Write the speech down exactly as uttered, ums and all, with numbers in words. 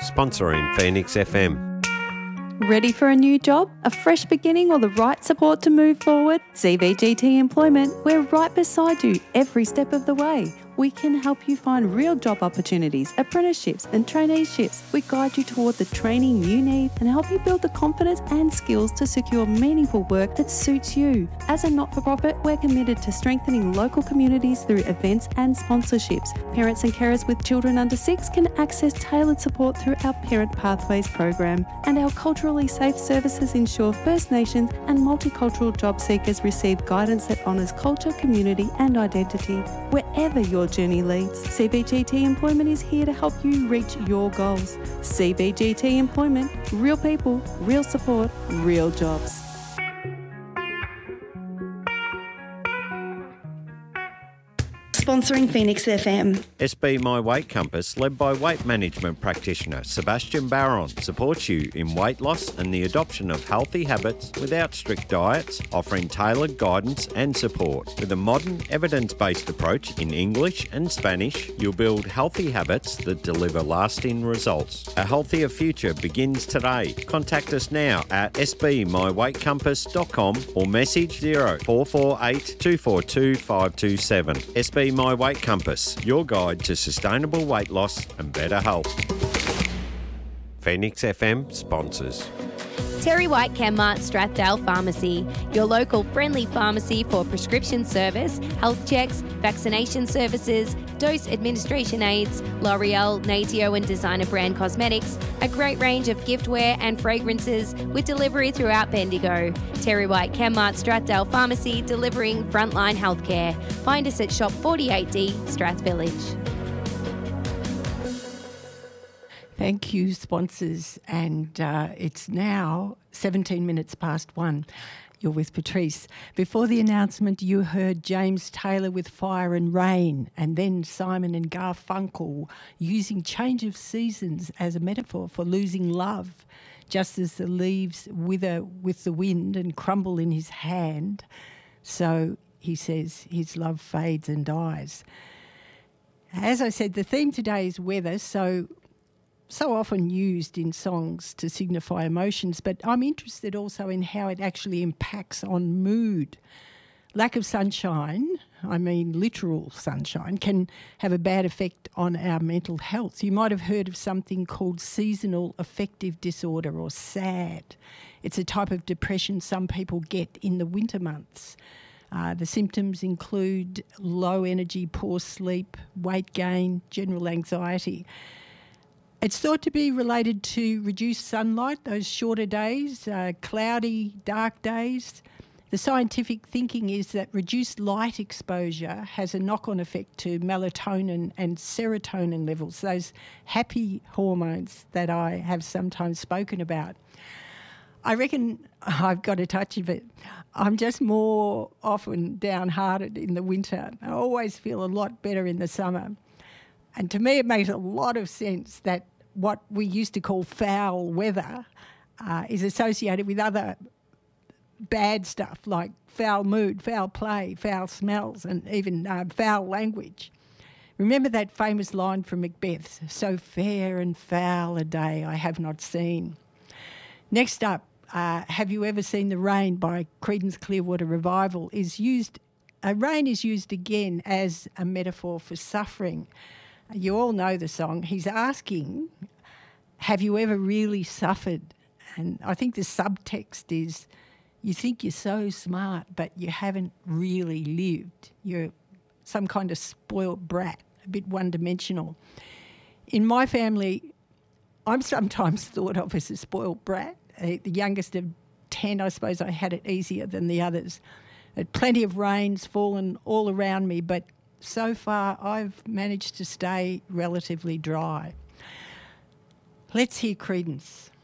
sponsoring Phoenix F M. Ready for a new job, a fresh beginning or the right support to move forward? C V G T Employment, we're right beside you every step of the way. We can help you find real job opportunities, apprenticeships and traineeships. We guide you toward the training you need and help you build the confidence and skills to secure meaningful work that suits you. As a not-for-profit, we're committed to strengthening local communities through events and sponsorships. Parents and carers with children under six can access tailored support through our Parent Pathways program. And our culturally safe services ensure First Nations and multicultural job seekers receive guidance that honours culture, community and identity. Wherever your journey leads, C B G T Employment is here to help you reach your goals. C B G T Employment, real people, real support, real jobs. Sponsoring Phoenix F M. S B My Weight Compass, led by weight management practitioner Sebastian Barron, supports you in weight loss and the adoption of healthy habits without strict diets, offering tailored guidance and support. With a modern, evidence-based approach in English and Spanish, you'll build healthy habits that deliver lasting results. A healthier future begins today. Contact us now at s b my weight compass dot com or message zero four four eight two four two five two seven. S B My Weight Compass, your guide to sustainable weight loss and better health. Phoenix F M sponsors. Terry White Chemmart Strathdale Pharmacy, your local friendly pharmacy for prescription service, health checks, vaccination services, dose administration aids, L'Oreal, Natio and designer brand cosmetics, a great range of giftware and fragrances with delivery throughout Bendigo. Terry White Chemmart Strathdale Pharmacy, delivering frontline healthcare. Find us at Shop forty-eight D, Strath Village. Thank you, sponsors. And uh, it's now seventeen minutes past one. You're with Patrice. Before the announcement, you heard James Taylor with Fire and Rain, and then Simon and Garfunkel using change of seasons as a metaphor for losing love. Just as the leaves wither with the wind and crumble in his hand, so he says his love fades and dies. As I said, the theme today is weather, so so often used in songs to signify emotions, but I'm interested also in how it actually impacts on mood. Lack of sunshine, I mean literal sunshine, can have a bad effect on our mental health. You might have heard of something called seasonal affective disorder, or SAD. It's a type of depression some people get in the winter months. Uh, the symptoms include low energy, poor sleep, weight gain, general anxiety. It's thought to be related to reduced sunlight, those shorter days, uh, cloudy, dark days. The scientific thinking is that reduced light exposure has a knock-on effect to melatonin and serotonin levels, those happy hormones that I have sometimes spoken about. I reckon I've got a touch of it. I'm just more often downhearted in the winter. I always feel a lot better in the summer. And to me, it makes a lot of sense that what we used to call foul weather uh, is associated with other bad stuff like foul mood, foul play, foul smells, and even uh, foul language. Remember that famous line from Macbeth, "So fair and foul a day I have not seen." Next up, uh, Have You Ever Seen the Rain by Creedence Clearwater Revival is used, uh, rain is used again as a metaphor for suffering. You all know the song. He's asking, have you ever really suffered? And I think the subtext is, you think you're so smart, but you haven't really lived. You're some kind of spoilt brat, a bit one-dimensional. In my family, I'm sometimes thought of as a spoilt brat. Uh, the youngest of ten, I suppose I had it easier than the others. Uh, plenty of rain's fallen all around me, but so far I've managed to stay relatively dry. Let's hear Creedence.